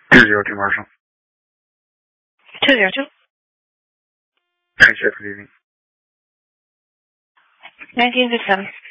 202 Marshall. 202. Thanks, Jeff, good evening. 1957.